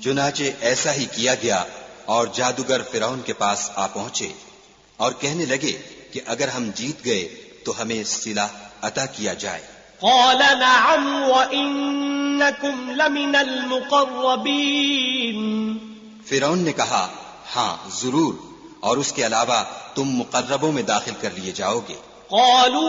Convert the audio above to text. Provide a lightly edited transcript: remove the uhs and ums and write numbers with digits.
चुनाचे ऐसा ही किया गया और जादूगर फिरौन के पास आ पहुंचे और कहने लगे कि अगर हम जीत गए तो हमें सिला अता किया जाए। قال نعم وإنكم لمن المقربين। फिरौन ने कहा, हाँ जरूर, और उसके अलावा तुम मुकर्रबों में दाखिल कर लिए जाओगे।